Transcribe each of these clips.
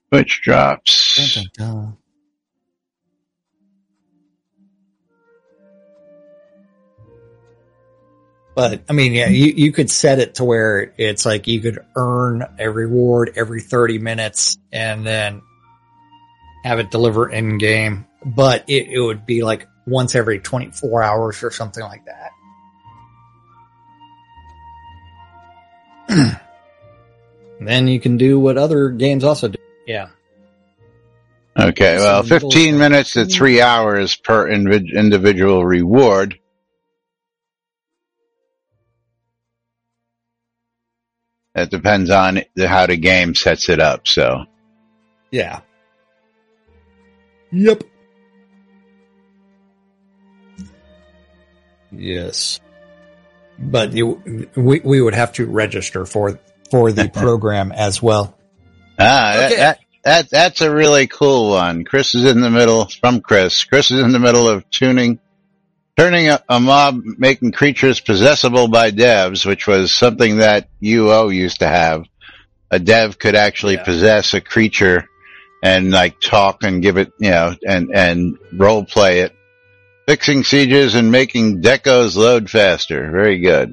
Which drops. Dun, dun, dun. But I mean, yeah, you could set it to where it's like you could earn a reward every 30 minutes and then have it deliver in game. But it would be like once every 24 hours or something like that. Then you can do what other games also do. Yeah. Okay, well, 15 minutes to 3 hours per individual reward. That depends on how the game sets it up, so. Yeah. Yep. Yes. But we would have to register for the program as well. Okay. That's a really cool one. Chris is in the middle of turning a mob, making creatures possessable by devs, which was something that UO used to have. A dev could actually possess a creature and like talk and give it, and role play it. Fixing sieges and making decos load faster. Very good.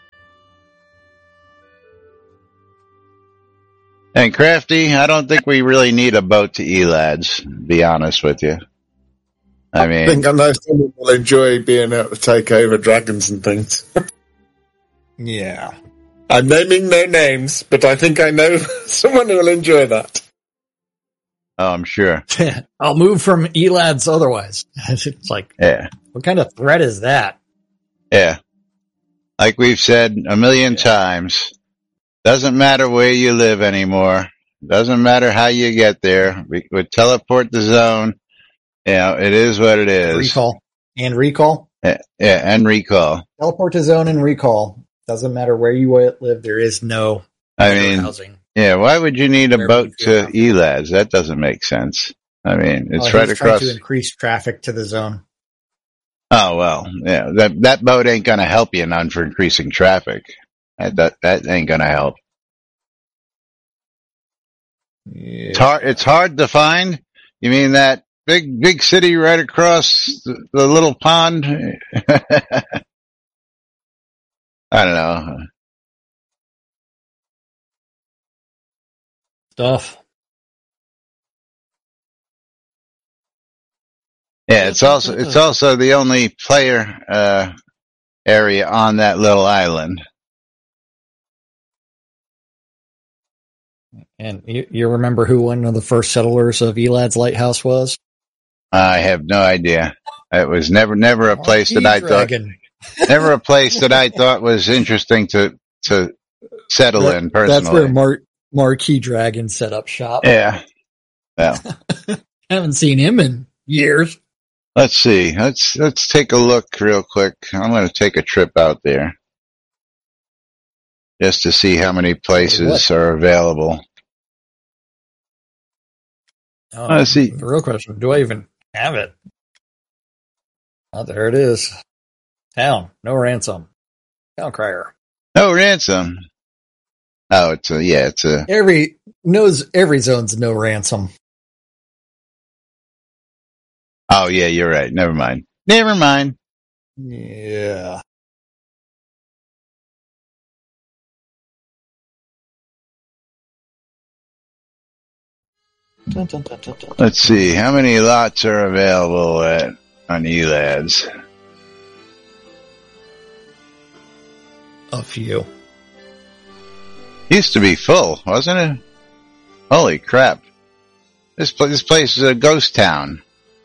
And Crafty, I don't think we really need a boat to Elads, to be honest with you. I think I know someone will enjoy being able to take over dragons and things. Yeah. I'm naming no names, but I think I know someone who will enjoy that. Oh, I'm sure. I'll move from Elads otherwise. It's like, what kind of threat is that? Yeah. Like we've said a million times, doesn't matter where you live anymore. Doesn't matter how you get there. We would teleport the zone. It is what it is. Recall. Yeah, and recall. Teleport to zone and recall. Doesn't matter where you live. There is no housing. Yeah, why would you need a boat to Elads? That doesn't make sense. I mean, it's right across. Trying to increase traffic to the zone. Oh, well, yeah, that boat ain't gonna help you none for increasing traffic. That ain't gonna help. Yeah. It's hard to find. You mean that big city right across the little pond? I don't know. Stuff. Yeah, it's also the only player area on that little island. And you remember who one of the first settlers of Elad's Lighthouse was? I have no idea. It was never a place that I thought, never a place that I thought was interesting to settle in personally. That's where Marquee Dragon set up shop. Yeah. Well, haven't seen him in years. Let's see. Let's take a look real quick. I'm going to take a trip out there just to see how many places are available. Let's see. The real question, do I even have it? Oh, there it is. Town. No ransom. Town crier. No ransom. Oh, it's a every zone's no ransom. Oh yeah, you're right. Never mind. Yeah. Let's see. How many lots are available on Elads? A few. Used to be full, wasn't it? Holy crap. This place is a ghost town.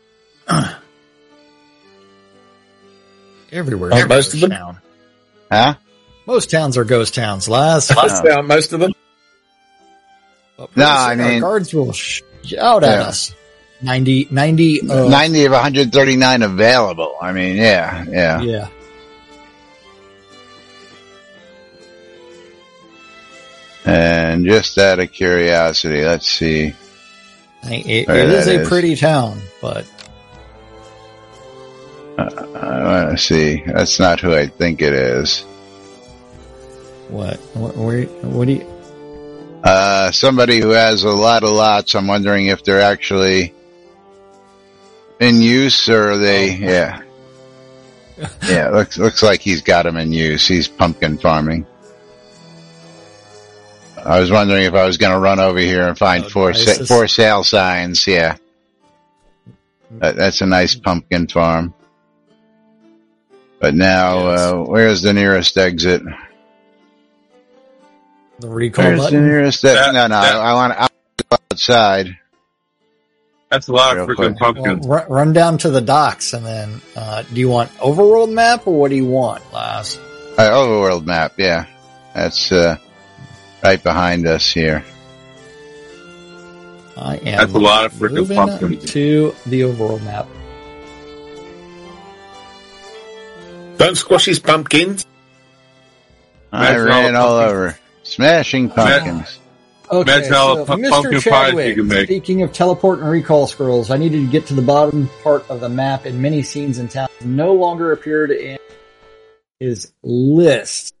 Everywhere. Most of them? Town. Huh? Most towns are ghost towns. Most of them? No, I mean, guards will shout at us. 90 of 139 available. I mean, yeah. And just out of curiosity, let's see. It is a pretty town, but I want to see. That's not who I think it is. What do you? Somebody who has a lot of lots, I'm wondering if they're actually in use or are they, yeah. Yeah, looks like he's got them in use. He's pumpkin farming. I was wondering if I was going to run over here and find for sale signs. Yeah. That's a nice pumpkin farm. But now, where's the nearest exit? The recall Where's button? the nearest exit? No, I want to go outside. That's a lot of freaking pumpkins. Well, run down to the docks and then, do you want overworld map or what do you want, Laz? Overworld map, yeah. That's, right behind us here. I am That's a lot of freaking moving pumpkins. to the overworld map. Don't squash his pumpkins. I Imagine ran all all the over. Smashing pumpkins. Okay, Imagine all the Mr. pumpkin pies Chadwick, you can make. speaking of teleport and recall scrolls, I needed to get to the bottom part of the map and many scenes in town no longer appeared in his list.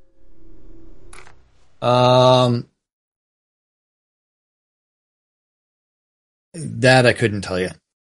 That I couldn't tell you.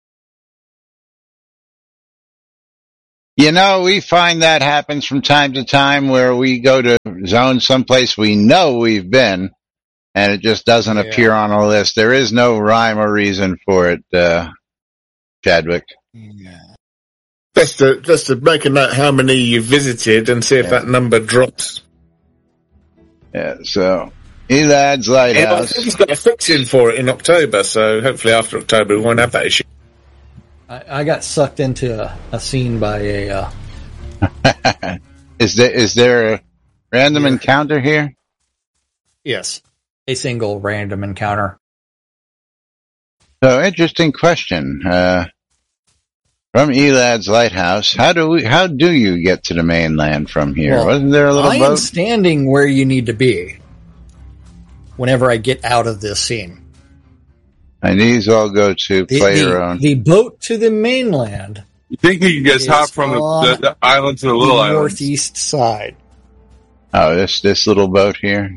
You know, we find that happens from time to time where we go to zone someplace we know we've been and it just doesn't appear on a list. There is no rhyme or reason for it, Chadwick. Yeah. Just to make a note how many you visited and see if that number drops. Yeah, so Elad's Lighthouse. He's got a fix-in for it in October, so hopefully after October we won't have that issue. I got sucked into a scene by a... Is there a random encounter here? Yes. A single random encounter. So, interesting question. From Elad's Lighthouse, how do you get to the mainland from here? Well, Wasn't there a little I boat? am standing where you need to be whenever I get out of this scene. And these all go to play your own. The boat to the mainland. You think you can just hop from the island to the little island? Northeast side. Oh, this little boat here?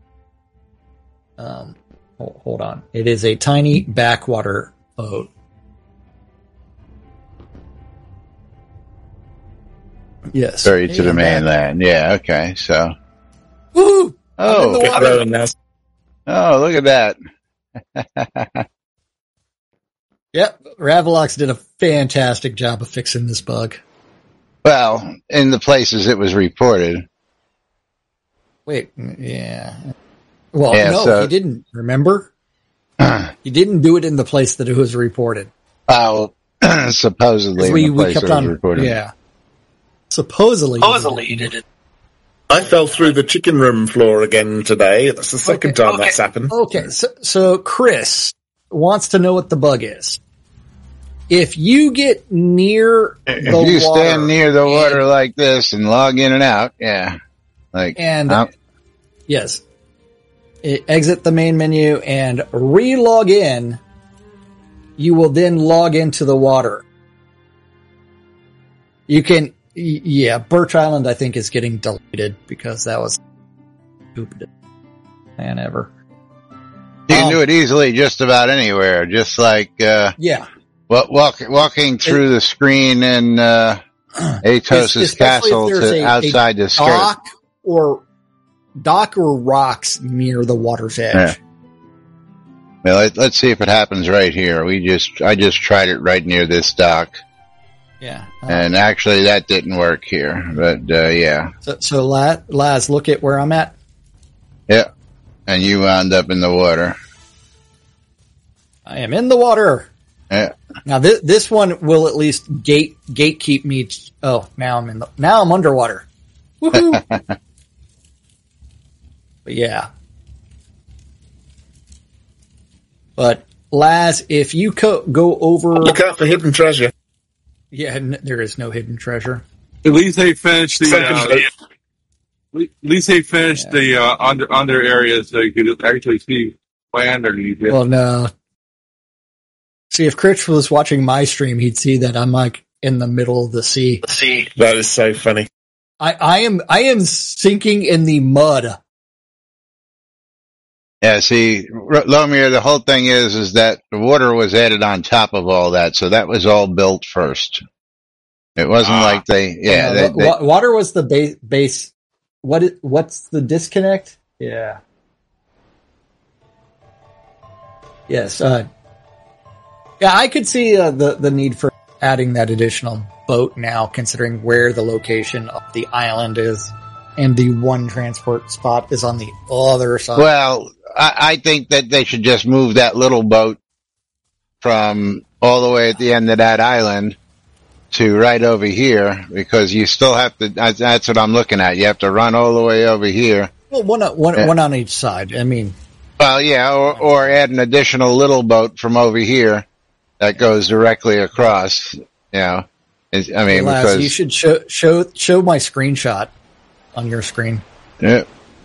Hold on. It is a tiny backwater boat. Yes. Ferry to the mainland. Yeah, okay, so. Woo! Oh, I'm in the water. Oh, look at that. Yep, Ravalox did a fantastic job of fixing this bug. Well, in the places it was reported. Wait, yeah. Well, Yeah, no, so- he didn't, remember? He didn't do it in the place that it was reported. Well, supposedly in the place it was reported. yeah. Supposedly he did it. I fell through the chicken room floor again today. That's the second time that's happened. Okay, so Chris wants to know what the bug is. If you get near the If you water, stand near the water like this and log in and out, yeah. Yes. Exit the main menu and re-log in, you will then log into the water. You can, Birch Island I think is getting deleted because that was stupid plan ever. You can do it easily just about anywhere, just like, walking through the screen in, Atos' castle to outside the skirt. Dock or rocks near the water's edge. Yeah. Well, let's see if it happens right here. I just tried it right near this dock. Yeah. And actually that didn't work here, but, yeah. So Laz, look at where I'm at. Yeah. And you wound up in the water. I am in the water. Yeah. Now this one will at least gatekeep me. Now I'm underwater. Woohoo! But yeah. But Laz, if you go over, Look out for hidden treasure. yeah, there is no hidden treasure. At least they finished the. Second At least they finished the under areas so you could actually see land underneath it. Well, no. See, if Critch was watching my stream, he'd see that I'm like in the middle of the sea. That is so funny. I am sinking in the mud. Yeah, see, Lomir, the whole thing is that the water was added on top of all that, so that was all built first. It wasn't like water was the base. What's the disconnect? Yeah. Yes. Yeah, I could see the need for adding that additional boat now, considering where the location of the island is, and the one transport spot is on the other side. Well, I think that they should just move that little boat from all the way at the end of that island to right over here, because you still have to, that's what I'm looking at. You have to run all the way over here. Well, one on each side. I mean, well, yeah, or add an additional little boat from over here that goes directly across, you know. I mean, because you should show my screenshot on your screen. Yeah.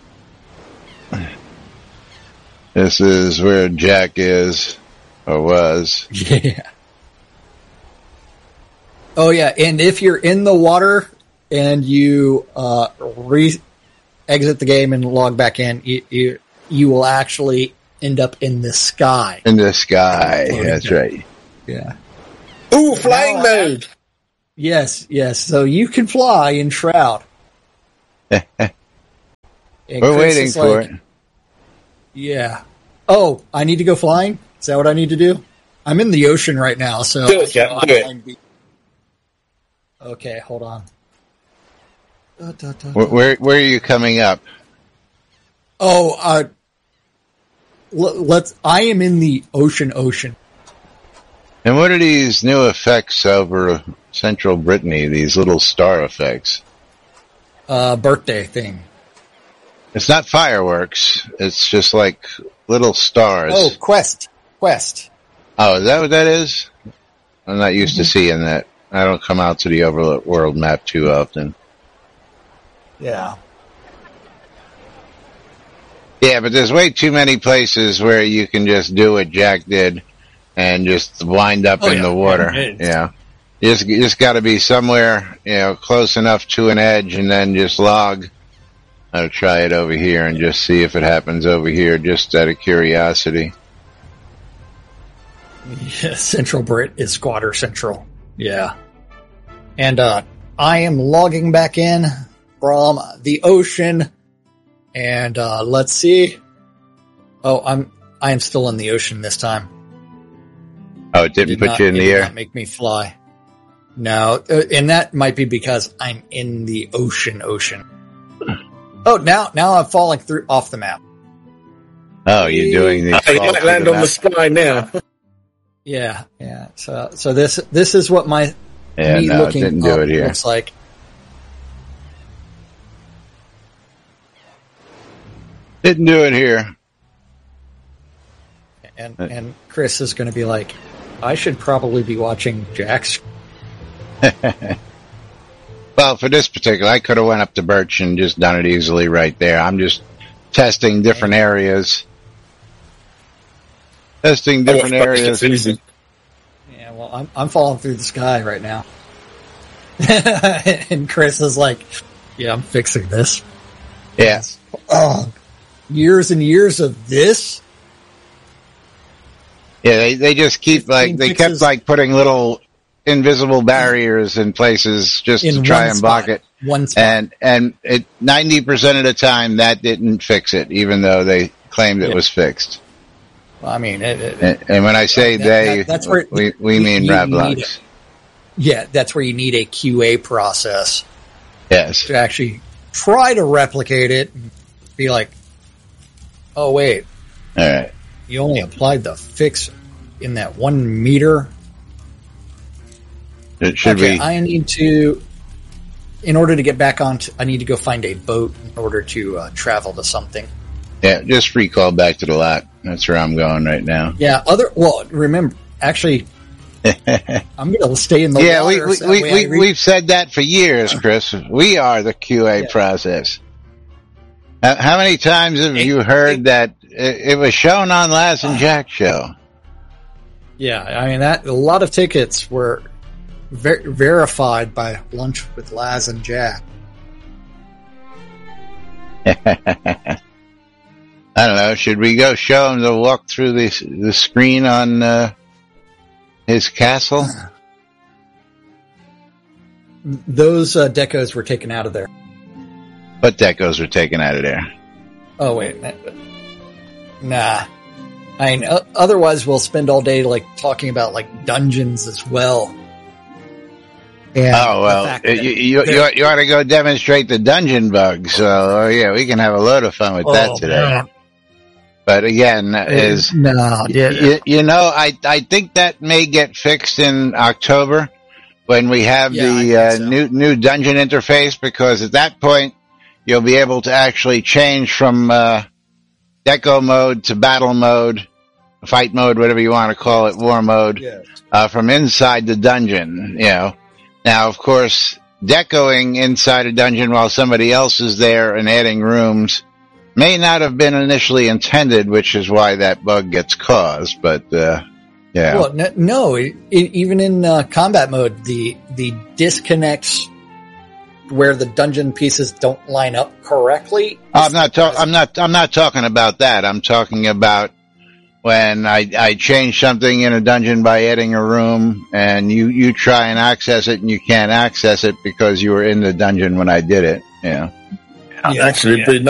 This is where Jack is, or was. Yeah. Oh yeah, and if you're in the water and you exit the game and log back in, you will actually end up in the sky. In the sky, that's right. Yeah. Ooh, flying mode. Yes. So you can fly in Shroud. We're waiting for it. Yeah. Oh, I need to go flying? Is that what I need to do? I'm in the ocean right now, so. Do it, Jack, do it. Okay, hold on. Where are you coming up? Oh, I am in the ocean. And what are these new effects over central Brittany, these little star effects? Birthday thing. It's not fireworks. It's just like little stars. Oh, quest. Oh, is that what that is? I'm not used to seeing that. I don't come out to the overworld map too often. Yeah. Yeah, but there's way too many places where you can just do what Jack did and just wind up in the water. Yeah. You just got to be somewhere, close enough to an edge, and then just log. I'll try it over here and just see if it happens over here, just out of curiosity. Yeah, Central Brit is Squatter Central. Yeah. And I am logging back in from the ocean, and let's see. Oh, I am still in the ocean this time. Oh, it didn't put you in the air? It did not make me fly. No, and that might be because I'm in the ocean. Oh, now I'm falling off the map. Oh, you're doing the. You might land on the sky now. Yeah. So this is what my looking didn't do it here. Looks like. Didn't do it here. And Chris is going to be like, I should probably be watching Jack's. Well, for this particular, I could have went up to Birch and just done it easily right there. I'm just testing different areas. Areas. Easy. Yeah, well, I'm falling through the sky right now. And Chris is like, yeah, I'm fixing this. Yeah. Oh, years and years of this? Yeah, they just keep kept putting little invisible barriers in places just to try and block it. One spot. And it 90% of the time that didn't fix it, even though they claimed it was fixed. Well, I mean, and when I say that's where we mean Roblox. Yeah, that's where you need a QA process. Yes. To actually try to replicate it and be like, oh wait. All right. You only applied the fix in that 1 meter. It should be. I need to, in order to get back on, I need to go find a boat in order to travel to something. Yeah, just recall back to the lot. That's where I'm going right now. Yeah, remember, actually, I'm going to stay in the water. Yeah, we've said that for years, Chris. We are the QA process. How many times have you heard that it was shown on Laz and Jack's show? Yeah, I mean, a lot of tickets were verified by Lunch with Laz and Jack. I don't know. Should we go show him the walk through the screen on his castle? Those decos were taken out of there. What decos were taken out of there? Oh wait, nah. I mean, otherwise we'll spend all day like talking about like dungeons as well. And oh well, you ought to go demonstrate the dungeon bugs. So yeah, we can have a load of fun with that today. Man. But again, I think that may get fixed in October when we have the new dungeon interface, because at that point you'll be able to actually change from deco mode to battle mode, fight mode, whatever you want to call it, war mode, from inside the dungeon. You know, now of course, decoing inside a dungeon while somebody else is there and adding rooms may not have been initially intended, which is why that bug gets caused. But yeah. Well, no, even in combat mode, the disconnects where the dungeon pieces don't line up correctly. I'm not talking about that. I'm talking about when I change something in a dungeon by adding a room, and you try and access it, and you can't access it because you were in the dungeon when I did it. Yeah. Actually, it'd be